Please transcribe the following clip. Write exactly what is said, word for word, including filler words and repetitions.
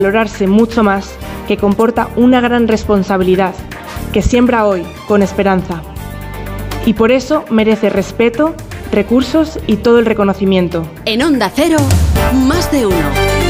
valorarse mucho más, que comporta una gran responsabilidad, que siembra hoy con esperanza. Y por eso merece respeto, recursos y todo el reconocimiento. En Onda Cero, Más de Uno.